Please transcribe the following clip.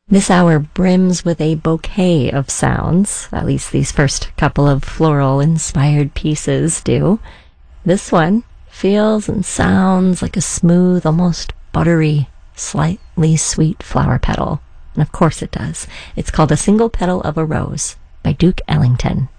This hour brims with a bouquet of sounds, at least these first couple of floral-inspired pieces do. This one feels and sounds like a smooth, almost buttery, slightly sweet flower petal. And of course it does. It's called A Single Petal of a Rose by Duke Ellington.